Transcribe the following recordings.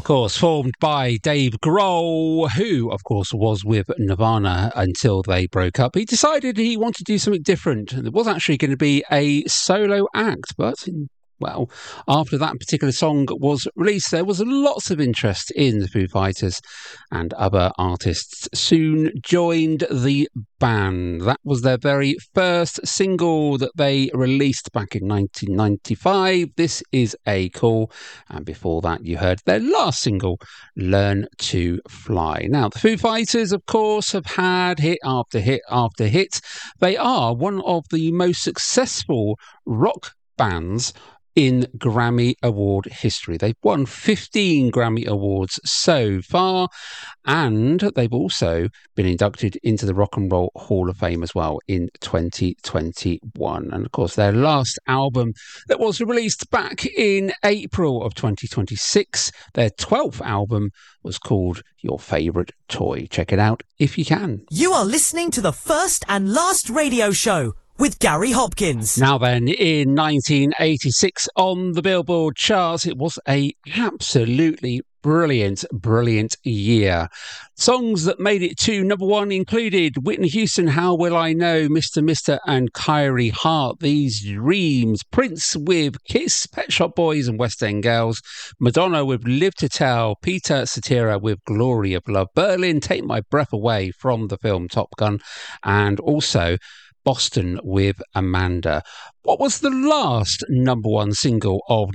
course, formed by Dave Grohl, who, of course, was with Nirvana until they broke up. He decided he wanted to do something different. It was actually going to be a solo act, but well, after that particular song was released, there was lots of interest in the Foo Fighters, and other artists soon joined the band. That was their very first single that they released back in 1995. This is A Call, and before that you heard their last single, Learn to Fly. Now, the Foo Fighters, of course, have had hit after hit after hit. They are one of the most successful rock bands in Grammy Award history. They've won 15 Grammy Awards so far, and they've also been inducted into the Rock and Roll Hall of Fame as well in 2021. And of course, their last album that was released back in April of 2026, their 12th album, was called Your Favourite Toy. Check it out if you can. You are listening to the first and last radio show with Gary Hopkins. Now then, in 1986 on the Billboard charts, it was a absolutely brilliant year. Songs that made it to number one included Whitney Houston, How Will I Know, Mr. and Kyrie Hart, These Dreams, Prince with Kiss, Pet Shop Boys and West End Girls, Madonna with Live to Tell, Peter Cetera with Glory of Love, Berlin, Take My Breath Away from the film Top Gun, and also Boston with Amanda. What was the last number one single of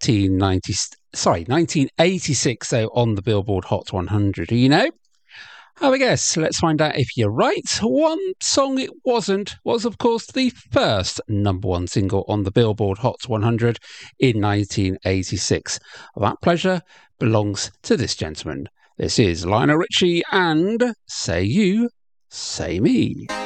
1986 though on the Billboard Hot 100? Do you know? Have a guess. Let's find out if you're right. One song it wasn't was, of course, the first number one single on the Billboard Hot 100 in 1986. That pleasure belongs to this gentleman. This is Lionel Richie and Say You, Say Me.